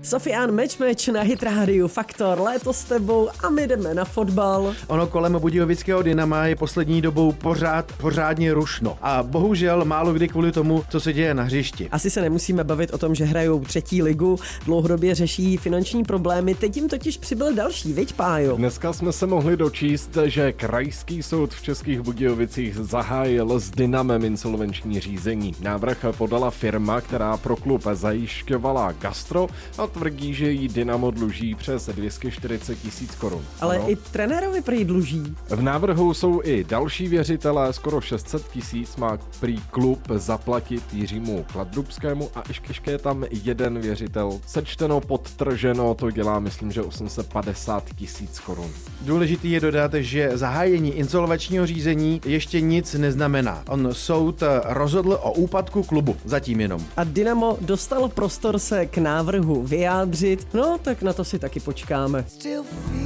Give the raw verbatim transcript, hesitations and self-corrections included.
Sofian Meč Meč na Hit Radio Faktor, léto s tebou a my jdeme na fotbal. Ono kolem budějovického Dynama je poslední dobou pořád pořádně rušno. A bohužel málo kdy kvůli tomu, co se děje na hřišti. Asi se nemusíme bavit o tom, že hrajou třetí ligu, dlouhodobě řeší finanční problémy, teď jim totiž přibyl další, viď Pájo? Dneska jsme se mohli dočíst, že Krajský soud v Českých Budějovicích zahájil s Dynamem insolvenční řízení. Návrh podala firma, která pro klub zajišťovala gastro a tvrdí, že jí Dynamo dluží přes dvě stě čtyřicet tisíc korun. Ale ano. I trenérovi prý dluží. V návrhu jsou i další věřitelé, skoro šest set tisíc má prý klub zaplatit Jiřímu Kladrubskému a ještě je tam jeden věřitel. Sečteno, podtrženo, to dělá myslím, že osm set padesát tisíc korun. Důležitý je dodat, že zahájení insolvenčního řízení ještě nic neznamená. On soud rozhodl o úpadku klubu, zatím jenom. A Dynamo dostalo prostor se k návrhu vyjádřit, no tak na to si taky počkáme.